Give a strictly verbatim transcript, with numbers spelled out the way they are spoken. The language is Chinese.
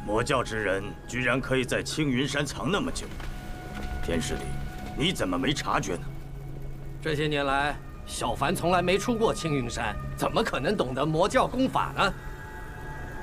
魔教之人居然可以在青云山藏那么久，天师里，你怎么没察觉呢？ 这些年来，小凡从来没出过青云山，怎么可能懂得魔教功法呢？